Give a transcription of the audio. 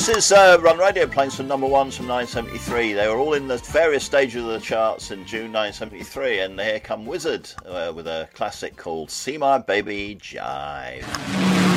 This is Run Radio playing some number ones from 1973. They were all in the various stages of the charts in June 1973, and here come Wizzard with a classic called See My Baby Jive.